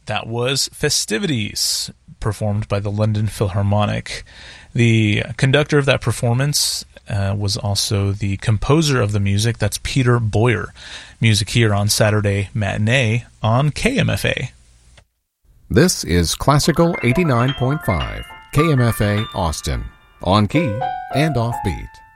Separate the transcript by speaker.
Speaker 1: That was Festivities, performed by the London Philharmonic. The conductor of that performance was also the composer of the music. That's Peter Boyer. Music here on Saturday Matinee on KMFA.
Speaker 2: This is Classical 89.5, KMFA Austin, on key and offbeat.